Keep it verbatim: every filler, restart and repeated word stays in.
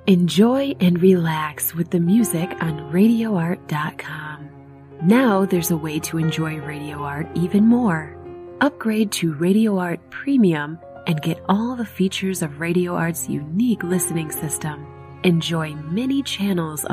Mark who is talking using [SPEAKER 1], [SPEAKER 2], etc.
[SPEAKER 1] Enjoy and relax with the music on radio art dot com. Now there's a way to enjoy Radio Art even more. Upgrade to Radio Art Premium and get all the features of Radio Art's unique listening system. Enjoy many channels